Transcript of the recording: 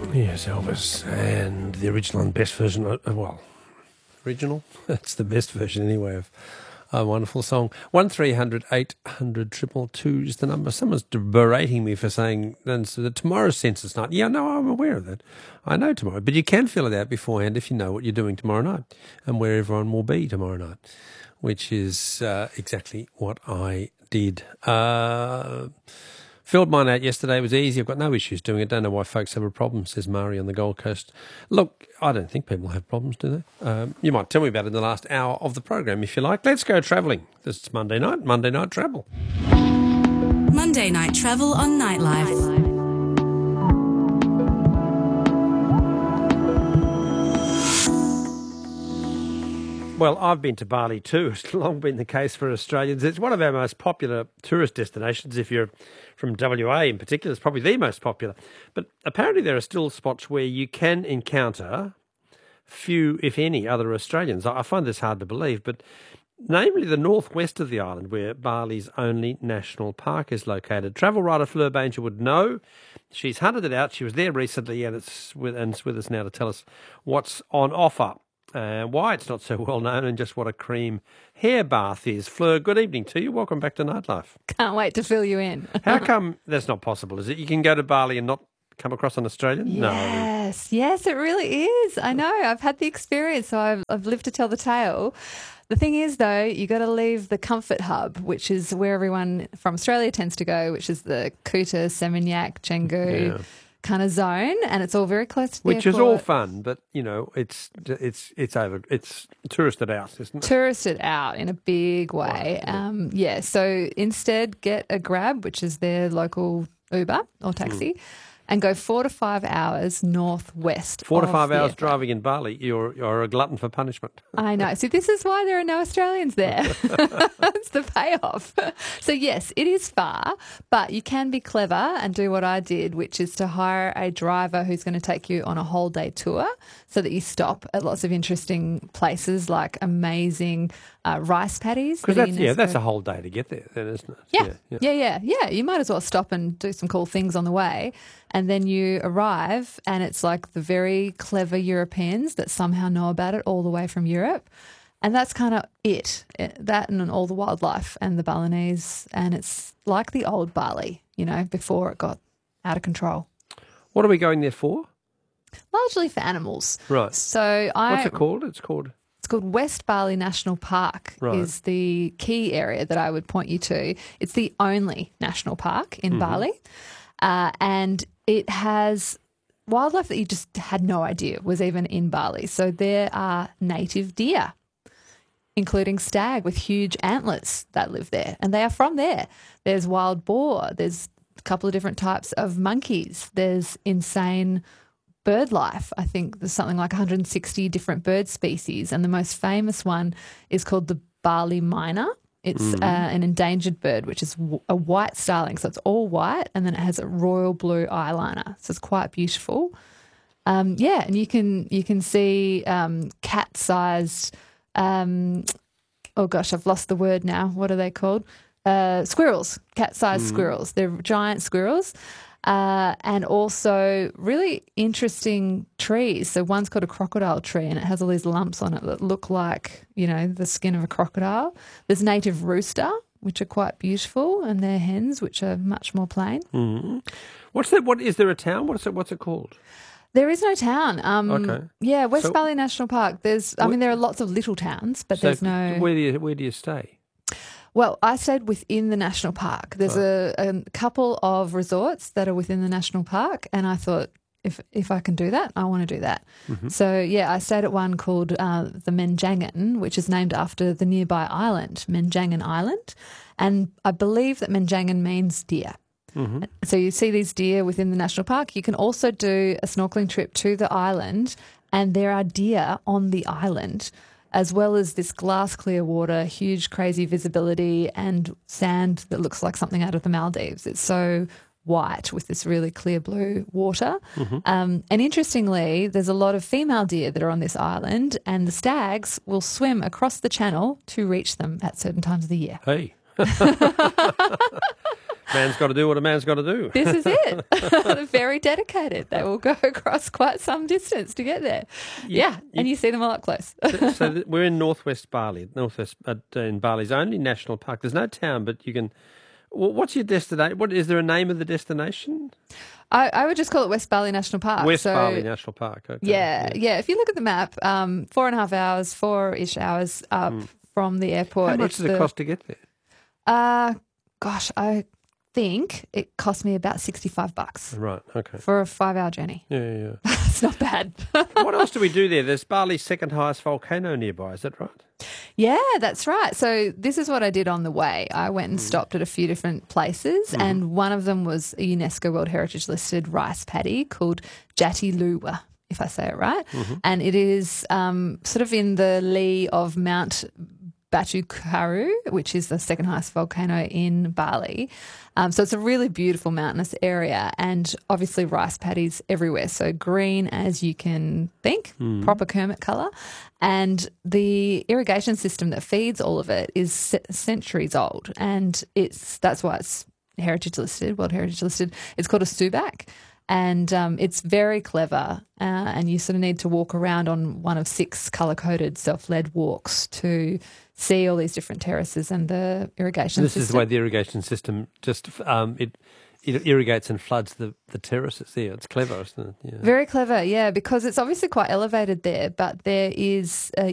Yes, Elvis, and the original and best version, original? That's the best version anyway of a wonderful song. 1300 800 222 is the number. Someone's berating me for saying that tomorrow's census night. Yeah, no, I'm aware of that. I know tomorrow, but you can fill it out beforehand if you know what you're doing tomorrow night and where everyone will be tomorrow night, which is exactly what I did. Filled mine out yesterday. It was easy. I've got no issues doing it. Don't know why folks have a problem, says Mari on the Gold Coast. Look, I don't think people have problems, do they? You might tell me about it in the last hour of the program, if you like. Let's go travelling. This is Monday night travel. Monday night travel on Nightlife. Well, I've been to Bali too. It's long been the case for Australians. It's one of our most popular tourist destinations. If you're from WA in particular, it's probably the most popular. But apparently there are still spots where you can encounter few, if any, other Australians. I find this hard to believe, but namely the northwest of the island where Bali's only national park is located. Travel writer Fleur Banger would know. She's hunted it out. She was there recently and it's with us now to tell us what's on offer. Why it's not so well known and just what a cream hair bath is. Fleur, good evening to you. Welcome back to Nightlife. Can't wait to fill you in. How come that's not possible, is it? You can go to Bali and not come across an Australian? Yes, it really is. I know. I've had the experience, so I've lived to tell the tale. The thing is, though, you got to leave the comfort hub, which is where everyone from Australia tends to go, which is the Kuta, Seminyak, Canggu kind of zone, and it's all very close to the Which airport. is all fun, but you know, it's touristed out, isn't it? Touristed out in a big way. Right. So instead get a Grab, which is their local Uber or taxi, and go 4 to 5 hours northwest. 4 to 5 the hours airport. driving in Bali, you're a glutton for punishment. I know. See, this is why there are no Australians there. It's the payoff. So, yes, it is far, but you can be clever and do what I did, which is to hire a driver who's going to take you on a whole day tour so that you stop at lots of interesting places like amazing rice paddies. Because that's a whole day to get there, then, isn't it? Yeah. You might as well stop and do some cool things on the way. And then you arrive and it's like the very clever Europeans that somehow know about it all the way from Europe. And that's kind of it, that and all the wildlife and the Balinese. And it's like the old Bali, before it got out of control. What are we going there for? Largely for animals. Right. So What's it called? It's called West Bali National Park is the key area that I would point you to. It's the only national park in Bali. And it has wildlife that you just had no idea was even in Bali. So there are native deer, including stag with huge antlers that live there, and they are from there. There's wild boar. There's a couple of different types of monkeys. There's insane bird life. I think there's something like 160 different bird species, and the most famous one is called the Bali myna. It's an endangered bird, which is a white starling. So it's all white, and then it has a royal blue eyeliner. So it's quite beautiful. And you can see cat-sized. I've lost the word now. What are they called? Squirrels. Cat-sized squirrels. They're giant squirrels. And also really interesting trees. So one's called a crocodile tree and it has all these lumps on it that look like, the skin of a crocodile. There's native rooster, which are quite beautiful, and they're hens, which are much more plain. Mm-hmm. What's that? What is there a town? What's it called? There is no town. Okay. Yeah, West Bali National Park. There are lots of little towns, but there's no. Where do you stay? Well, I stayed within the national park. There's a couple of resorts that are within the national park, and I thought if I can do that, I want to do that. Mm-hmm. So, I stayed at one called the Menjangan, which is named after the nearby island, Menjangan Island, and I believe that Menjangan means deer. Mm-hmm. So you see these deer within the national park. You can also do a snorkeling trip to the island, and there are deer on the island, as well as this glass clear water, huge crazy visibility, and sand that looks like something out of the Maldives. It's so white with this really clear blue water. Mm-hmm. And interestingly, there's a lot of female deer that are on this island, and the stags will swim across the channel to reach them at certain times of the year. Hey. Man's got to do what a man's got to do. This is it. They're very dedicated. They will go across quite some distance to get there. And you see them all up close. So we're in northwest Bali, in Bali's only national park. There's no town, but you can. What's your destination? Is there a name of the destination? I would just call it West Bali National Park. Bali National Park. Okay. Yeah. If you look at the map, 4.5 hours, 4-ish hours up from the airport. How much does it cost to get there? I think it cost me about $65. Right. Okay. For a 5-hour journey. Yeah. It's not bad. What else do we do there? There's Bali's second highest volcano nearby. Is that right? Yeah, that's right. So this is what I did on the way. I went and stopped at a few different places, and one of them was a UNESCO World Heritage listed rice paddy called Jatiluwa, if I say it right. And it is sort of in the lee of Mount Batu Karu, which is the second highest volcano in Bali. So it's a really beautiful mountainous area, and obviously rice paddies everywhere. So green as you can think, proper Kermit colour. And the irrigation system that feeds all of it is centuries old, and that's why it's heritage listed, World Heritage listed. It's called a subak. And it's very clever, and you sort of need to walk around on one of 6 colour-coded self-led walks to see all these different terraces and the irrigation system. This is the way the irrigation system just it irrigates and floods the terraces there. It's clever, isn't it? Yeah. Very clever, yeah, because it's obviously quite elevated there, but there is